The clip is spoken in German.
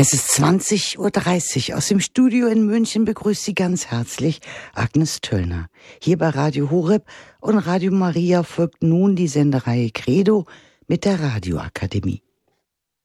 Es ist 20:30 Uhr. Aus dem Studio in München begrüßt Sie ganz herzlich Agnes Töllner. Hier bei Radio Horeb und Radio Maria folgt nun die Sendereihe Credo mit der Radioakademie.